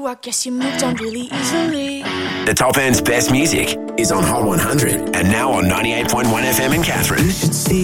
you, I guess you moved on really easily. The top end's best music is on Hot 100 and now on 98.1 FM in Catherine. You should see